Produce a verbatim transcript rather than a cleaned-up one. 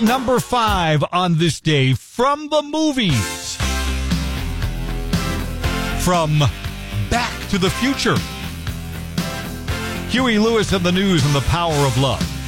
number five on this day from the movies. From Back to the Future. Huey Lewis and the News and the Power of Love.